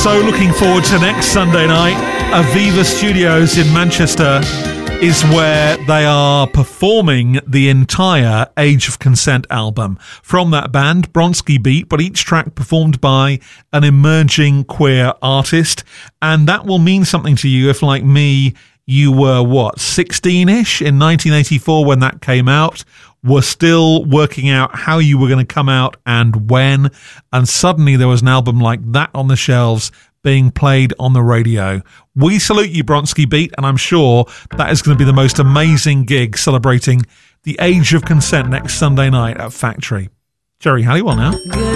So looking forward to next Sunday night. Aviva Studios in Manchester is where they are performing the entire Age of Consent album from that band, Bronski Beat, but each track performed by an emerging queer artist. And that will mean something to you if, like me, you were, 16-ish in 1984 when that came out, were still working out how you were going to come out and when, and suddenly there was an album like that on the shelves being played on the radio. We salute you, Bronski Beat, and I'm sure that is going to be the most amazing gig celebrating the Age of Consent next Sunday night at Factory. Jerry Halliwell now.